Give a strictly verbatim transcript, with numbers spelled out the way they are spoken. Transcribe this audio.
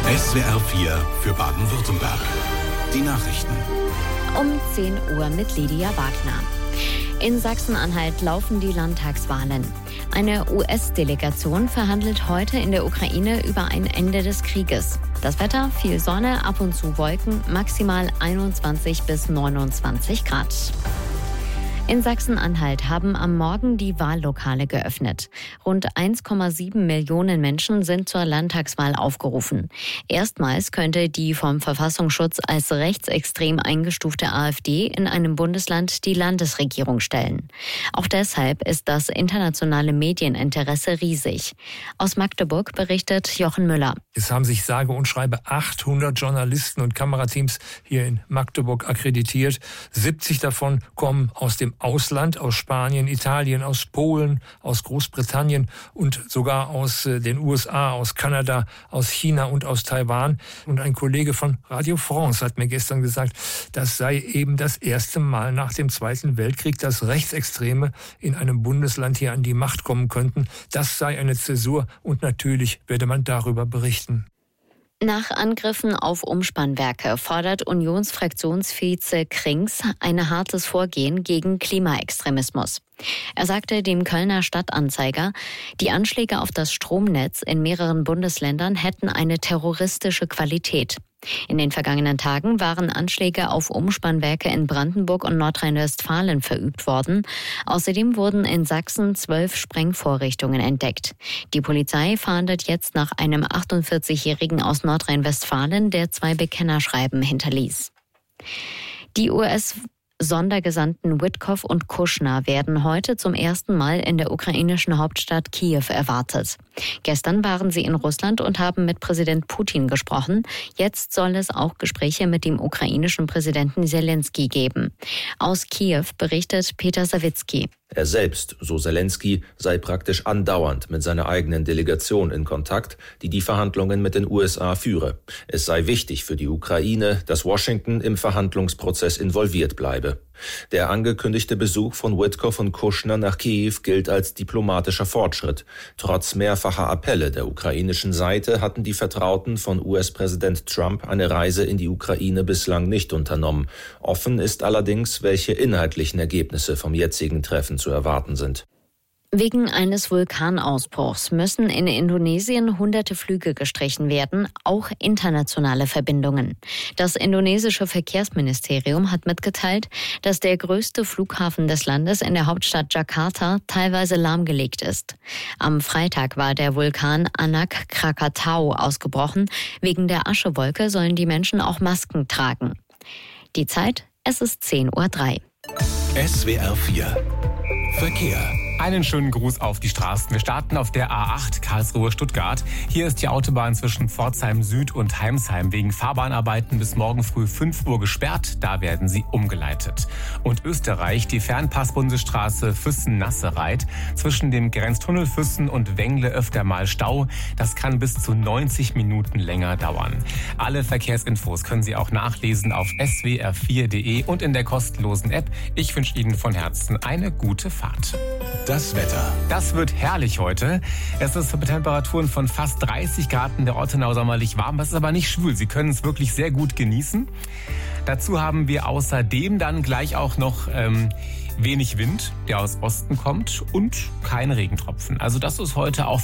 S W R vier für Baden-Württemberg. Die Nachrichten. Um zehn Uhr mit Lydia Wagner. In Sachsen-Anhalt laufen die Landtagswahlen. Eine U S-Delegation verhandelt heute in der Ukraine über ein Ende des Krieges. Das Wetter, viel Sonne, ab und zu Wolken, maximal einundzwanzig bis neunundzwanzig Grad. In Sachsen-Anhalt haben am Morgen die Wahllokale geöffnet. Rund eins Komma sieben Millionen Menschen sind zur Landtagswahl aufgerufen. Erstmals könnte die vom Verfassungsschutz als rechtsextrem eingestufte AfD in einem Bundesland die Landesregierung stellen. Auch deshalb ist das internationale Medieninteresse riesig. Aus Magdeburg berichtet Jochen Müller. Es haben sich sage und schreibe achthundert Journalisten und Kamerateams hier in Magdeburg akkreditiert. siebzig davon kommen aus dem Ausland, aus Spanien, Italien, aus Polen, aus Großbritannien und sogar aus den U S A, aus Kanada, aus China und aus Taiwan. Und ein Kollege von Radio France hat mir gestern gesagt, das sei eben das erste Mal nach dem Zweiten Weltkrieg, dass Rechtsextreme in einem Bundesland hier an die Macht kommen könnten. Das sei eine Zäsur und natürlich werde man darüber berichten. Nach Angriffen auf Umspannwerke fordert Unionsfraktionsvize Krings ein hartes Vorgehen gegen Klimaextremismus. Er sagte dem Kölner Stadtanzeiger, die Anschläge auf das Stromnetz in mehreren Bundesländern hätten eine terroristische Qualität. In den vergangenen Tagen waren Anschläge auf Umspannwerke in Brandenburg und Nordrhein-Westfalen verübt worden. Außerdem wurden in Sachsen zwölf Sprengvorrichtungen entdeckt. Die Polizei fahndet jetzt nach einem achtundvierzigjährigen aus Nordrhein-Westfalen, der zwei Bekennerschreiben hinterließ. Die U S Sondergesandten Witkow und Kushner werden heute zum ersten Mal in der ukrainischen Hauptstadt Kiew erwartet. Gestern waren sie in Russland und haben mit Präsident Putin gesprochen. Jetzt soll es auch Gespräche mit dem ukrainischen Präsidenten Selenskyj geben. Aus Kiew berichtet Peter Sawicki. Er selbst, so Selenskyj, sei praktisch andauernd mit seiner eigenen Delegation in Kontakt, die die Verhandlungen mit den U S A führe. Es sei wichtig für die Ukraine, dass Washington im Verhandlungsprozess involviert bleibe. Der angekündigte Besuch von Witkow und Kushner nach Kiew gilt als diplomatischer Fortschritt. Trotz mehrfacher Appelle der ukrainischen Seite hatten die Vertrauten von U S-Präsident Trump eine Reise in die Ukraine bislang nicht unternommen. Offen ist allerdings, welche inhaltlichen Ergebnisse vom jetzigen Treffen zu erwarten sind. Wegen eines Vulkanausbruchs müssen in Indonesien hunderte Flüge gestrichen werden, auch internationale Verbindungen. Das indonesische Verkehrsministerium hat mitgeteilt, dass der größte Flughafen des Landes in der Hauptstadt Jakarta teilweise lahmgelegt ist. Am Freitag war der Vulkan Anak Krakatau ausgebrochen. Wegen der Aschewolke sollen die Menschen auch Masken tragen. Die Zeit, es ist zehn Uhr drei. S W R vier Verkehr. Einen schönen Gruß auf die Straßen. Wir starten auf der A acht Karlsruhe-Stuttgart. Hier ist die Autobahn zwischen Pforzheim Süd und Heimsheim wegen Fahrbahnarbeiten bis morgen früh fünf Uhr gesperrt. Da werden sie umgeleitet. Und Österreich, die Fernpass-Bundesstraße Füssen-Nassereit. Zwischen dem Grenztunnel Füssen und Wengle öfter mal Stau. Das kann bis zu neunzig Minuten länger dauern. Alle Verkehrsinfos können Sie auch nachlesen auf s w r vier punkt d e und in der kostenlosen App. Ich wünsche Ihnen von Herzen eine gute Fahrt. Das Wetter. Das wird herrlich heute. Es ist mit Temperaturen von fast dreißig Grad in der Ortenau sommerlich warm. Das ist aber nicht schwül. Sie können es wirklich sehr gut genießen. Dazu haben wir außerdem dann gleich auch noch ähm, wenig Wind, der aus Osten kommt und kein Regentropfen. Also das ist heute auch